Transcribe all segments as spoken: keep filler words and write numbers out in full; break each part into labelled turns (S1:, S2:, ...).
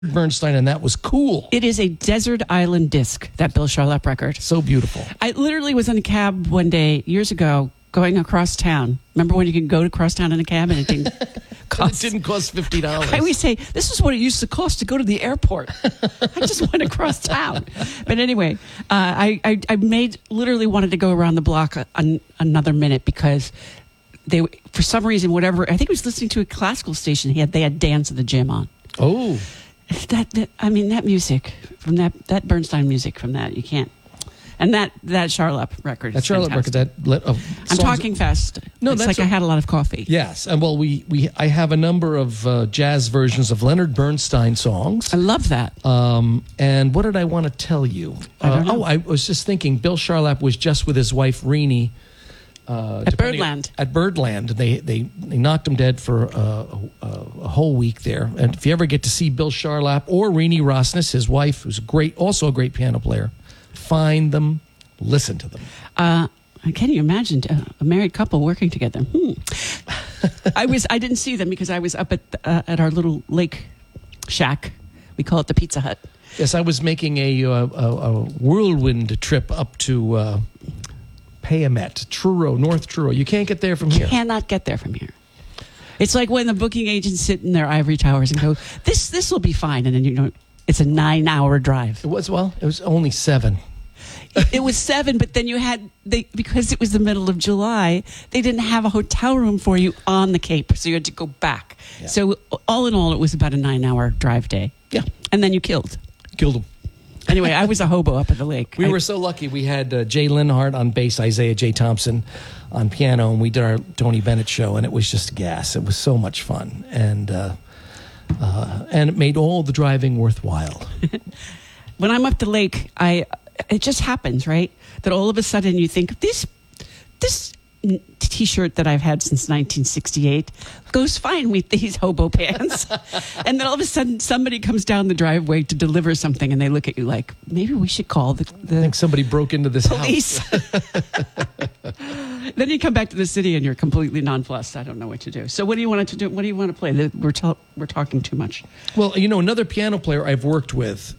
S1: Bernstein, and that was cool.
S2: It is a desert island disc, that Bill Charlap record.
S1: So beautiful.
S2: I literally was in a cab one day years ago going across town. Remember when you could go to cross town in a cab and it didn't cost?
S1: It didn't cost fifty dollars.
S2: I always say, this is what it used to cost to go to the airport. I just went across town. But anyway, uh, I, I, I made, literally wanted to go around the block a, an, another minute because they, for some reason, whatever, I think I was listening to a classical station. He had, they had Dance at the Gym on.
S1: Oh.
S2: That, that I mean, that music, from that, that Bernstein music from that, you can't. And that, that Charlap record.
S1: That Charlap record. That uh,
S2: I'm talking fast.
S1: No,
S2: it's
S1: that's
S2: like
S1: a,
S2: I had a lot of coffee.
S1: Yes, and well, we, we I have a number of uh, jazz versions of Leonard Bernstein songs.
S2: I love that.
S1: Um, and what did I want to tell you?
S2: I don't
S1: uh,
S2: know.
S1: Oh, I was just thinking. Bill Charlap was just with his wife Renee uh,
S2: at Birdland.
S1: At Birdland, they they they knocked him dead for uh, a, a whole week there. And if you ever get to see Bill Charlap or Renee Rosnes, his wife, who's a great, also a great piano player, find them. Listen to them.
S2: Uh, can you imagine uh, a married couple working together? Hmm. I was. I didn't see them because I was up at uh, at our little lake shack. We call it the Pizza Hut.
S1: Yes, I was making a, uh, a, a whirlwind trip up to uh, Payamet, Truro, North Truro. You can't get there from here.
S2: Cannot get there from here. It's like when the booking agents sit in their ivory towers and go, "This this will be fine," and then you know it's a nine-hour drive.
S1: It was well. It was only seven.
S2: It was seven, but then you had, they because it was the middle of July, they didn't have a hotel room for you on the Cape, so you had to go back. Yeah. So all in all, it was about a nine-hour drive day.
S1: Yeah.
S2: And then you killed.
S1: Killed them.
S2: Anyway, I was a hobo up at the lake.
S1: We
S2: I,
S1: were so lucky. We had uh, Jay Linhart on bass, Isaiah J. Thompson on piano, and we did our Tony Bennett show, and it was just gas. It was so much fun, and uh, uh, and it made all the driving worthwhile.
S2: When I'm up the lake, I... it just happens, right? That all of a sudden you think, this this T-shirt that I've had since nineteen sixty-eight goes fine with these hobo pants. And then all of a sudden somebody comes down the driveway to deliver something and they look at you like, maybe we should call the, the
S1: I think somebody broke into this
S2: police.
S1: house.
S2: Then you come back to the city and you're completely nonplussed. I don't know what to do. So what do you want to do? What do you want to play? We're, ta- we're talking too much.
S1: Well, you know, another piano player I've worked with,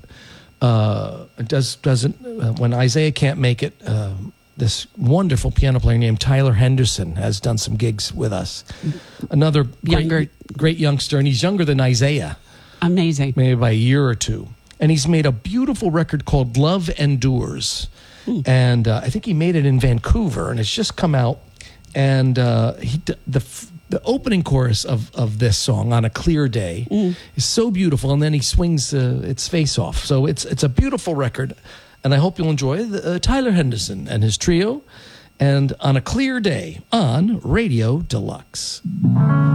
S1: Uh, does doesn't uh, when Isaiah can't make it, uh, this wonderful piano player named Tyler Henderson has done some gigs with us. Another
S2: younger,
S1: great, great youngster, and he's younger than Isaiah.
S2: Amazing,
S1: maybe by a year or two. And he's made a beautiful record called Love Endures, hmm. and uh, I think he made it in Vancouver, and it's just come out. And uh, he the. The opening chorus of, of this song, On a Clear Day, mm. is so beautiful, and then he swings uh, its face off. So it's it's a beautiful record, and I hope you'll enjoy the, uh, Tyler Henderson and his trio, and On a Clear Day on Radio Deluxe.